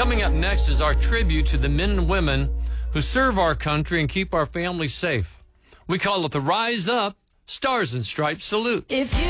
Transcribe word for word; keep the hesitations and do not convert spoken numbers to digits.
Coming up next is our tribute to the men and women who serve our country and keep our families safe. We call it the Rise Up Stars and Stripes Salute. If you